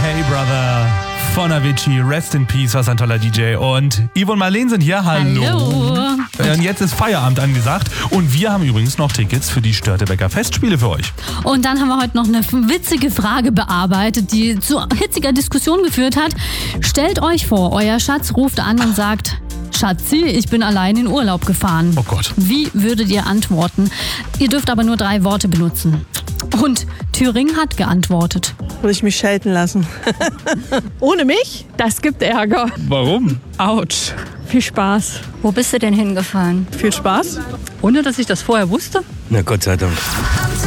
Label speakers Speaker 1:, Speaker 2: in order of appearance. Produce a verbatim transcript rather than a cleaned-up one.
Speaker 1: Hey Brother von Avicii, Rest in Peace, was ein toller D J. Und Ivo und Marlene sind hier, hallo.
Speaker 2: Hallo.
Speaker 1: Und jetzt ist Feierabend angesagt und wir haben übrigens noch Tickets für die Störtebeker Festspiele für euch.
Speaker 2: Und dann haben wir heute noch eine witzige Frage bearbeitet, die zu hitziger Diskussion geführt hat. Stellt euch vor, euer Schatz ruft an und sagt: Schatzi, ich bin allein in Urlaub gefahren.
Speaker 1: Oh Gott.
Speaker 2: Wie würdet ihr antworten? Ihr dürft aber nur drei Worte benutzen. Und Thüring hat geantwortet.
Speaker 3: Würde ich mich schelten lassen. Ohne mich?
Speaker 4: Das gibt Ärger.
Speaker 1: Warum?
Speaker 4: Autsch. Viel Spaß.
Speaker 5: Wo bist du denn hingefahren?
Speaker 3: Viel Spaß.
Speaker 4: Ohne, dass ich das vorher wusste?
Speaker 6: Na Gott sei Dank.